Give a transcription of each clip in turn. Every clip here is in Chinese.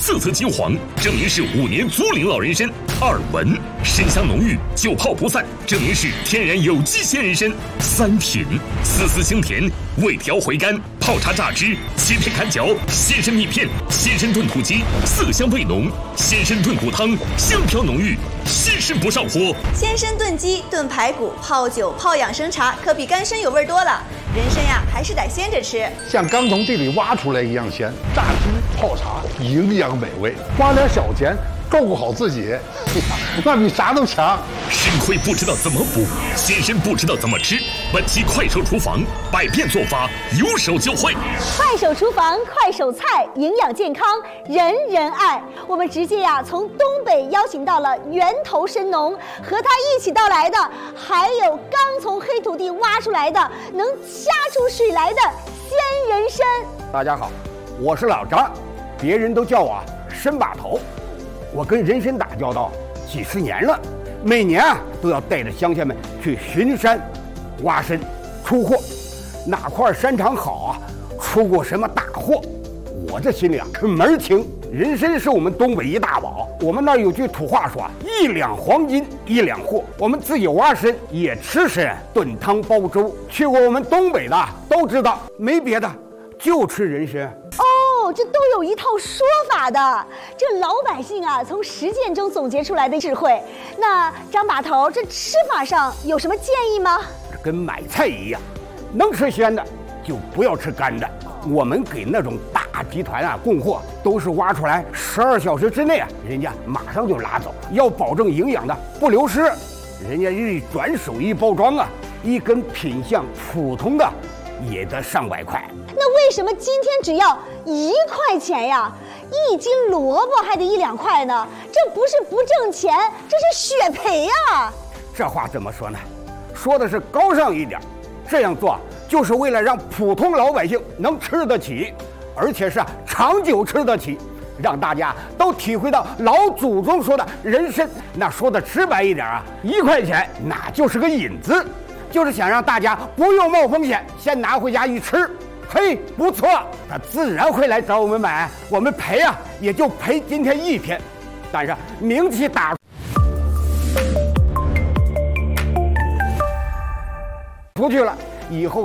色泽金黄，证明是5年租龄老人参。2闻，参香浓郁，久泡不散，证明是天然有机鲜人参。3品，丝丝清甜，味调回甘，泡茶榨汁，切片砍嚼，鲜参蜜片，鲜参炖土鸡，色香味浓，鲜参炖骨汤，香飘浓郁，鲜参不上火。 鲜参炖鸡、炖排骨、泡酒、泡养生茶，可比干参有味多了。人参呀，还是得鲜着吃， 像刚从地里挖出来一样鲜，榨汁泡茶，营养美味，花点小钱照顾好自己，那比啥都强。 参亏不知道怎么补，鲜参不知道怎么吃。本期快手厨房百变做法，有手就会。 快手厨房快手菜，营养健康人人爱。我们直接从东北邀请到了源头参农，和他一起到来的还有刚从黑土地挖出来的能掐出水来的鲜人参。 大家好，我是老张，别人都叫我参把头。我跟人参打交道几十年了，每年都要带着乡亲们去巡山、挖参、出货，哪块山场好出过什么大货，我这心里可门清。人参是我们东北一大宝，我们那儿有句土话说，1两黄金1两货。我们自己挖参也吃参，炖汤煲粥。去过我们东北的都知道，没别的，就吃人参。 这都有一套说法的，这老百姓从实践中总结出来的智慧。那张把头，这吃法上有什么建议吗？ 跟买菜一样，能吃鲜的就不要吃干的。我们给那种大集团供货，都是挖出来12小时之内人家马上就拉走，要保证营养的不流失。人家一转手一包装一根品相普通的也得上百块。 那为什么今天只要1块钱呀？1斤萝卜还得1两块呢？这不是不挣钱，这是血赔呀！ 这话怎么说呢？说的是高尚一点，这样做就是为了让普通老百姓能吃得起，而且是长久吃得起，让大家都体会到老祖宗说的人参。那说的直白一点1块钱那就是个引子，就是想让大家不用冒风险，先拿回家一吃，嘿，不错，他自然会来找我们买。我们赔也就赔今天1天，但是名气打出去了以后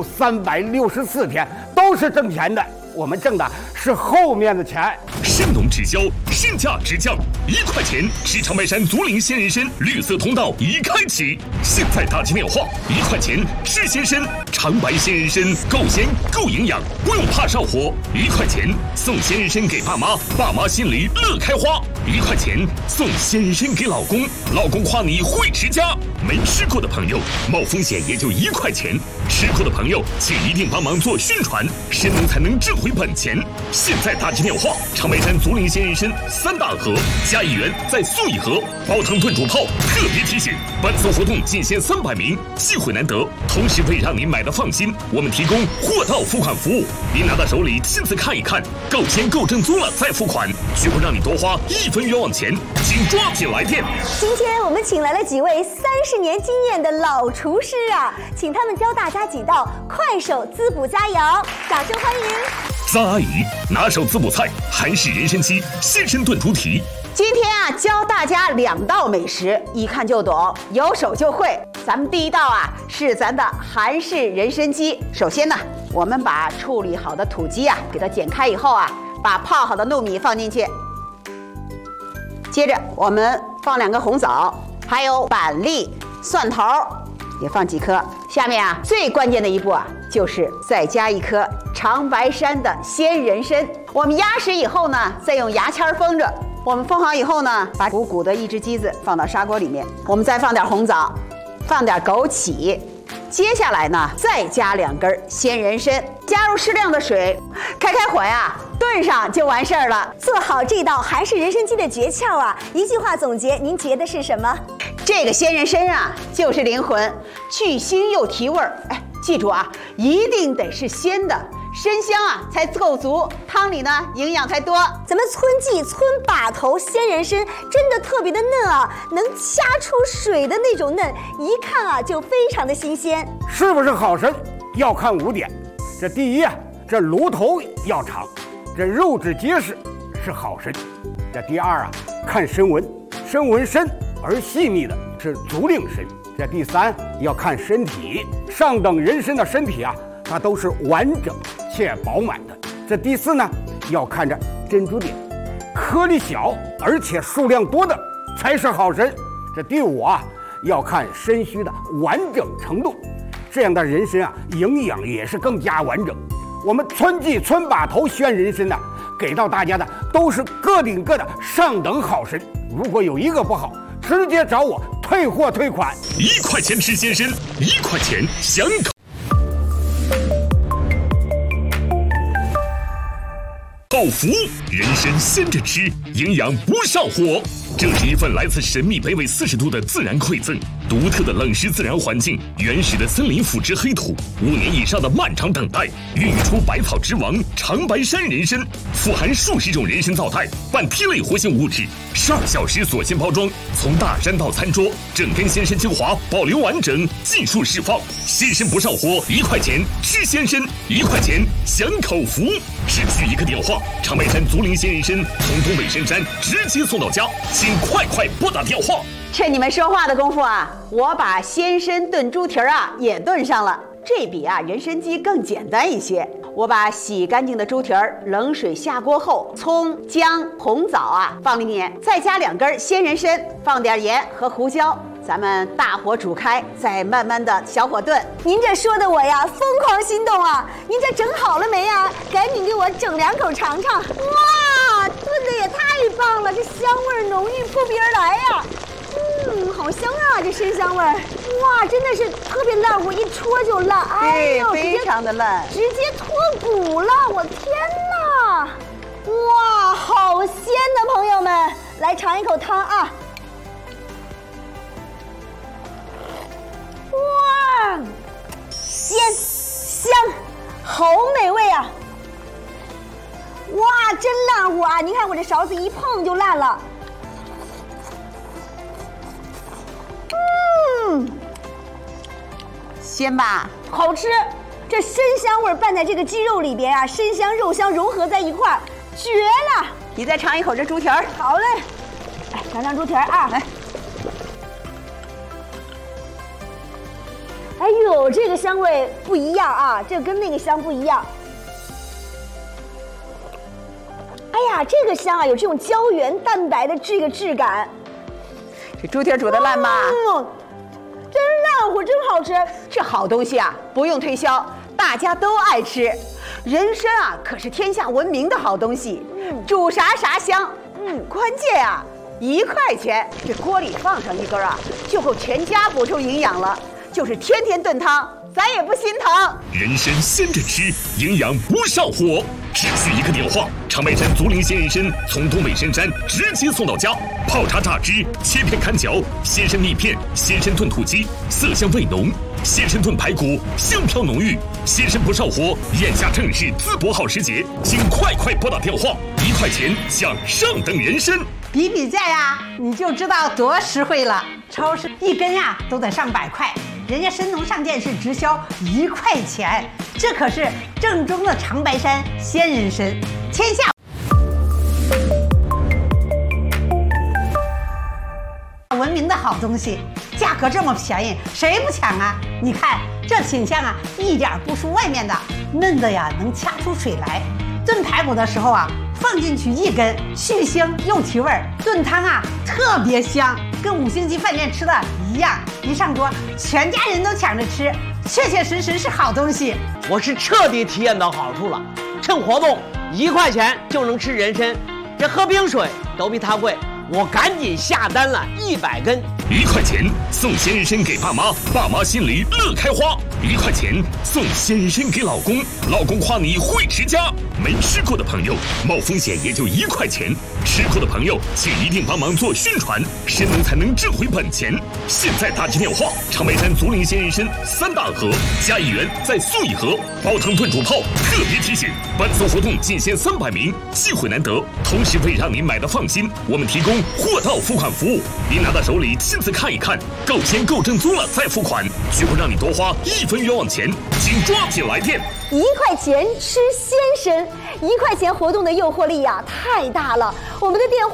，364天都是挣钱的。我们挣的是后面的钱。 参农直销，身价直降，1块钱吃长白山竹林鲜人参，绿色通道已开启。现在打起电话，1块钱吃鲜参，长白鲜人参够鲜够营养，不用怕上火。1块钱送鲜人参给爸妈，爸妈心里乐开花。1块钱送鲜人参给老公，老公夸你会持家。没吃过的朋友，冒风险也就1块钱；吃过的朋友，请一定帮忙做宣传，参农才能挣回本钱。现在打起电话，长白山竹林鲜人参3大盒加1元再送1盒，煲汤炖煮泡。特别提醒，本次活动仅限300名，机会难得。同时为让您买的放心，我们提供货到付款服务，您拿到手里亲自看一看，够鲜够正宗了再付款，绝不让你多花1分冤枉钱，请抓紧来电。 今天我们请来了几位30年经验的老厨师请他们教大家几道快手滋补佳肴，掌声欢迎。 张阿姨拿手滋补菜韩式人参鸡鲜参炖猪蹄。 今天教大家2道美食，一看就懂，有手就会。咱们第一道是咱的韩式人参鸡。首先呢，我们把处理好的土鸡给它剪开以后把泡好的糯米放进去。接着我们放2个红枣，还有板栗、蒜头，也放几颗。下面最关键的一步就是再加1颗长白山的鲜人参。我们压实以后呢，再用牙签封着。我们封好以后呢，把鼓鼓的一只鸡子放到砂锅里面，我们再放点红枣，放点枸杞，接下来呢，再加2根鲜人参，加入适量的水，开火炖上就完事儿了。 做好这道韩式人参鸡的诀窍一句话总结，您觉得是什么？ 这个鲜人参就是灵魂，去腥又提味儿。记住一定得是鲜的，参香才够足，汤里呢营养才多。 咱们村记村把头鲜人参真的特别的嫩能掐出水的那种嫩，一看就非常的新鲜。 是不是好参要看5点，这第一这炉头要长，这肉质结实， 是好参。这第二啊，看参纹，参纹深而细密的是竹岭参。这第三要看身体，上等人参的身体啊，它都是完整且饱满的。这第四呢，要看着珍珠点，颗粒小而且数量多的才是好参。这第五啊，要看参须的完整程度，这样的人参啊，营养也是更加完整。我们村记村把头选人参呢，给到大家的都是个顶个的上等好参，如果有一个不好，直接找我退货退款。 1块钱吃鲜参，1块钱享口。口福，人参鲜着吃，营养不上火。这是一份来自神秘北纬40度的自然馈赠，独特的冷湿自然环境，原始的森林腐殖黑土，5年以上的漫长等待，孕育出百草之王长白山人参，富含数十种人参皂苷、半萜类活性物质，12小时锁鲜包装，从大山到餐桌，整根鲜参精华保留完整，尽数释放。鲜参不上火，1块钱吃鲜参，1块钱享口福。只需一个电话，长白山竹林鲜人参从东北深山直接送到家，请快拨打电话。 趁你们说话的功夫啊，我把鲜参炖猪蹄儿啊也炖上了。这比啊人参鸡更简单一些。我把洗干净的猪蹄儿冷水下锅后，葱、姜、红枣啊放里面，再加2根鲜人参，放点盐和胡椒，咱们大火煮开，再慢慢的小火炖。 您这说的我呀疯狂心动啊！您这整好了没呀？赶紧给我整2口尝尝。哇，炖的也太棒了，这香味浓郁扑鼻而来呀！好香啊，这参香味儿！哇，真的是特别烂乎，一戳就烂。哎呦， 非常的烂， 直接脱骨了！我天哪！哇，好鲜的朋友们，来尝一口汤啊！哇，鲜香，好美味啊！哇，真烂乎啊！您看我这勺子一碰就烂了。 鲜吧， 好吃。这参香味拌在这个鸡肉里边啊，参香肉香融合在一块儿，绝了！ 你再尝一口这猪蹄儿。 好嘞，来尝尝猪蹄儿啊！来，哎呦，这个香味不一样啊，这跟那个香不一样。哎呀，这个香啊，有这种胶原蛋白的这个质感。 这猪蹄儿煮的烂吗？ 真烂乎，真好吃。 这好东西啊，不用推销，大家都爱吃。人参啊，可是天下闻名的好东西，煮啥香。关键啊，1块钱，这锅里放上1根啊，就够全家补充营养了。就是天天炖汤，咱也不心疼。 人参鲜着吃，营养不上火。只需一个电话，长白山竹林鲜人参从东北深山直接送到家，泡茶榨汁，切片砍嚼，鲜参蜜片，鲜参炖土鸡，色香味浓；鲜参炖排骨，香飘浓郁。鲜参不上火，眼下正是淄博好时节，请快拨打电话，1块钱享上等人参。 比价呀，你就知道多实惠了。超市1根呀都得上100块。人家参农上店是直销1块钱，这可是正宗的长白山鲜人参，天下闻名的好东西，价格这么便宜，谁不抢啊？你看这品相啊，一点不输外面的，嫩的呀能掐出水来。炖排骨的时候啊，放进去1根，去腥又提味儿，炖汤啊特别香，跟5星级饭店吃的一样。一上桌，全家人都抢着吃，确确实实是好东西。 我是彻底体验到好处了，趁活动1块钱就能吃人参，这喝冰水都比它贵，我赶紧下单了100根。 1块钱送鲜人参给爸妈，爸妈心里乐开花；1块钱送鲜人参给老公，老公夸你会持家。没吃过的朋友，冒风险也就1块钱；吃过的朋友，请一定帮忙做宣传，参农才能挣回本钱。现在打起电话，长白山竹林鲜人参3大盒加1元再送1盒，煲汤炖煮泡。特别提醒，本次活动仅限300名，机会难得，同时为让您买的放心，我们提供货到付款服务，您拿到手里亲自看一看，够鲜够正宗了再付款，绝不让你多花1分冤枉钱，请抓紧来电。 1块钱吃鲜参， 1块钱活动的诱惑力呀太大了。我们的电话